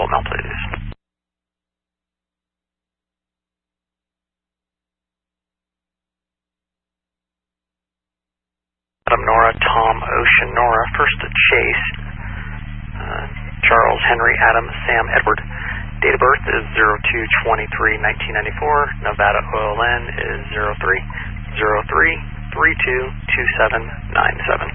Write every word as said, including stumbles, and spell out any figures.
amount, please. Adam Nora, Tom Ocean Nora, first to Chase, uh, Charles Henry Adam Sam Edward. Date of birth is zero two twenty-three nineteen ninety-four. Nevada O L N is zero three zero three three two two seven nine seven.